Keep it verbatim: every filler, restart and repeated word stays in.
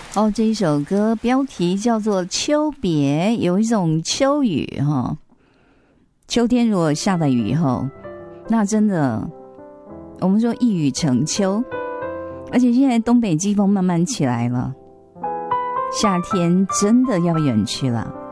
哦，这一首歌标题叫做《秋别》，有一种秋雨哈。秋天如果下了雨以后，那真的我们说一雨成秋，而且现在东北季风慢慢起来了，夏天真的要远去了。